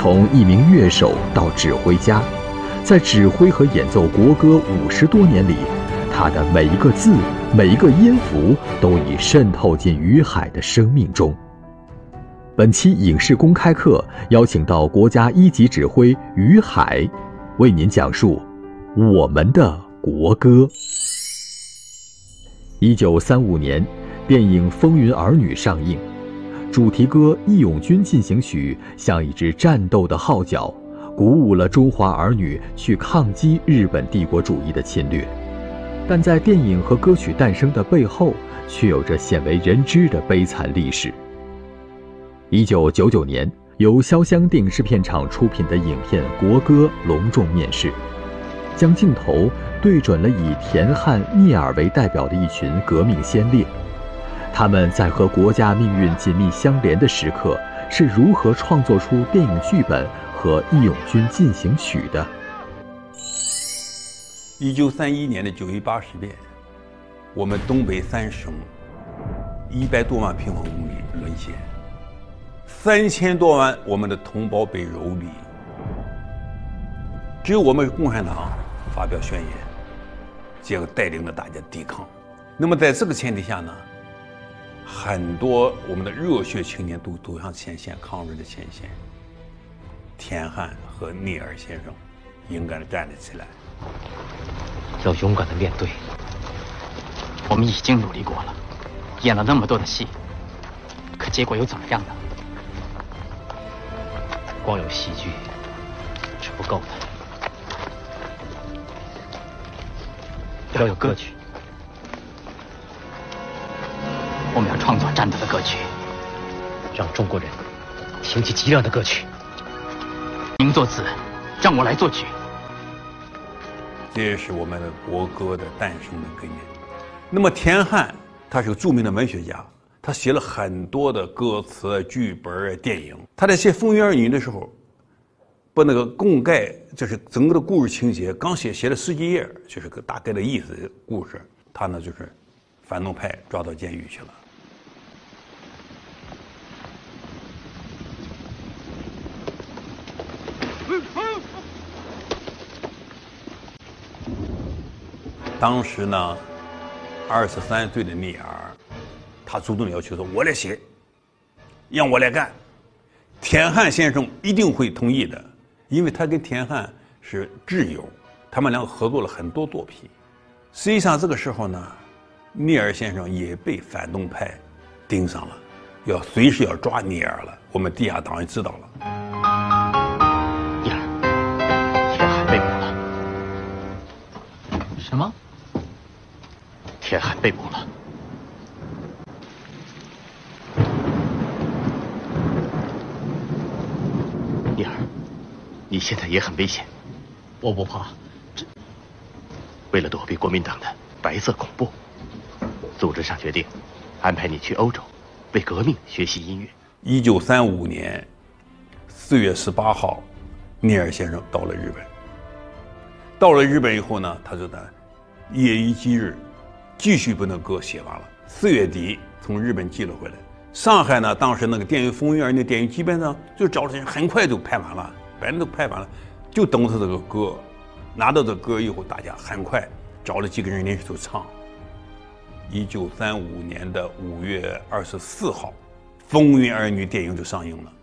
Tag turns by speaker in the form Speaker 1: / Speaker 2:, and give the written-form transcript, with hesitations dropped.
Speaker 1: 从一名乐手到指挥家，在指挥和演奏国歌50多年里，他的每一个字、每一个音符都已渗透进于海的生命中。本期影视公开课邀请到国家1级指挥于海，为您讲述我们的国歌。1935年，电影《风云儿女》上映，主题歌《义勇军进行曲》像一只战斗的号角，鼓舞了中华儿女去抗击日本帝国主义的侵略。但在电影和歌曲诞生的背后，却有着鲜为人知的悲惨历史。1999年，由潇湘电影制片厂出品的影片《国歌》隆重面世，将镜头对准了以田汉、聂耳为代表的一群革命先烈。他们在和国家命运紧密相连的时刻，是如何创作出电影剧本和《义勇军进行曲》的
Speaker 2: ？1931年的9月80变，我们东北3省100多万平方公里沦陷，3000多万我们的同胞被蹂躏，只有我们共产党发表宣言，结果带领着大家抵抗。那么在这个前提下呢，很多我们的热血青年都走上前线，抗日的前线。田汉和聂耳先生勇敢地站了起来，
Speaker 3: 要勇敢地面对。我们已经努力过了，演了那么多的戏，可结果又怎么样呢？光有戏剧是不够的，要有歌曲。我们要创作战斗的歌曲，让中国人听起激亮的歌曲。您作词，让我来作曲。
Speaker 2: 这也是我们的国歌的诞生的根源。那么田汉他是个著名的文学家，他写了很多的歌词、剧本、电影。他在写《风云儿女》的时候，把那个供概，就是整个的故事情节，刚写了10几页，就是个大概的意思的故事。他呢就是反动派抓到监狱去了。当时呢，23岁的聂耳，他主动要求说：“我来写，让我来干。”田汉先生一定会同意的，因为他跟田汉是挚友，他们两个合作了很多作品。实际上这个时候呢，聂耳先生也被反动派盯上了，随时要抓聂耳了。我们地下党也知道了。
Speaker 3: 聂耳，田汉被捕了。什么？田汉被捕了。聂耳，你现在也很危险。我不怕。为了躲避国民党的白色恐怖，组织上决定安排你去欧洲，为革命学习音乐。
Speaker 2: 1935年4月18号，聂耳先生到了日本。到了日本以后呢，他就在夜以继日，继续把那歌写完了。4月底从日本寄了回来。上海呢，当时那个电影《风云儿女》那电影基本上就找了人，很快就拍完了，百人都拍完了，就等他这个歌。拿到这歌以后，大家很快找了几个人临时就唱。1935年的5月24号，《风云儿女》电影就上映了。